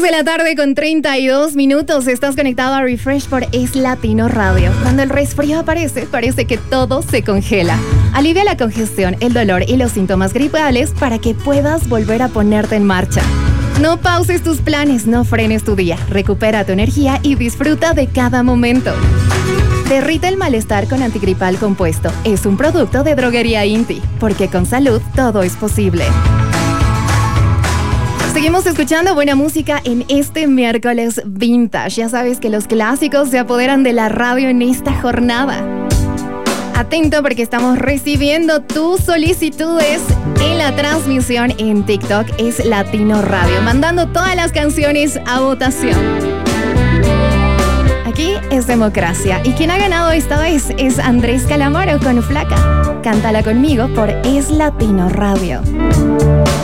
de la tarde con 32 minutos. Estás conectado a Refresh por Es Latino Radio. Cuando el resfrío aparece, parece que todo se congela. Alivia la congestión, el dolor y los síntomas gripales para que puedas volver a ponerte en marcha. No pauses tus planes, no frenes tu día. Recupera tu energía y disfruta de cada momento. Derrite el malestar con antigripal compuesto. Es un producto de Droguería Inti, porque con salud todo es posible. Seguimos escuchando buena música en este miércoles vintage. Ya sabes que los clásicos se apoderan de la radio en esta jornada. Atento porque estamos recibiendo tus solicitudes en la transmisión en TikTok Es Latino Radio, mandando todas las canciones a votación. Aquí es democracia y quien ha ganado esta vez es Andrés Calamaro con Flaca. Cántala conmigo por Es Latino Radio.